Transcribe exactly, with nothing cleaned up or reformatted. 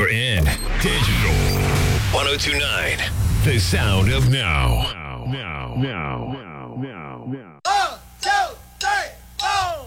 You're in Digital one oh two point nine, the sound of now. Now, now, now, now, now, now.